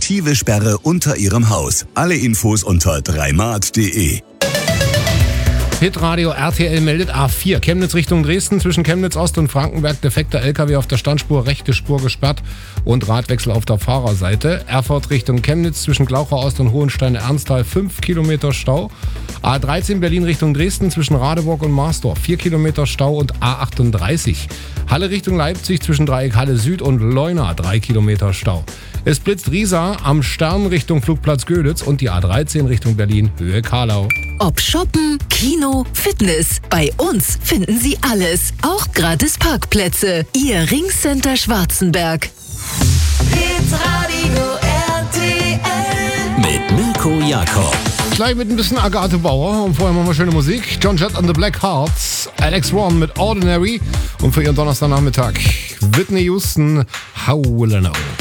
Definitive Sperre unter Ihrem Haus. Alle Infos unter 3mart.de. Hitradio RTL meldet A4. Chemnitz Richtung Dresden, zwischen Chemnitz Ost und Frankenberg defekter LKW auf der Standspur, rechte Spur gesperrt und Radwechsel auf der Fahrerseite. Erfurt Richtung Chemnitz, zwischen Glauchau Ost und Hohenstein-Ernsthal 5 Kilometer Stau. A13 Berlin Richtung Dresden, zwischen Radeburg und Marsdorf 4 Kilometer Stau und A38. Halle Richtung Leipzig, zwischen Dreieck Halle Süd und Leuna 3 Kilometer Stau. Es blitzt Riesa am Stern Richtung Flugplatz Göditz und die A13 Richtung Berlin Höhe Karlau. Ob Shoppen, Kino, Fitness, bei uns finden Sie alles, auch gratis Parkplätze. Ihr Ringcenter Schwarzenberg. Hitradio RTL Mit Mirko Jakob. Gleich mit ein bisschen Agathe Bauer und vorher machen wir schöne Musik. John Jett and the Black Hearts, Alex Warren mit Ordinary und für Ihren Donnerstagnachmittag Whitney Houston, How Will I Know.